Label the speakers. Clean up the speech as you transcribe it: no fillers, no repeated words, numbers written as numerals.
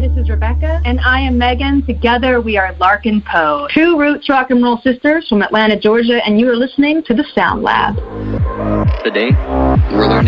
Speaker 1: this is Rebecca. And I am Megan. Together we are Larkin Poe, two roots rock and roll sisters from Atlanta, Georgia, and you are listening to the Sound Lab.
Speaker 2: Today, we're learning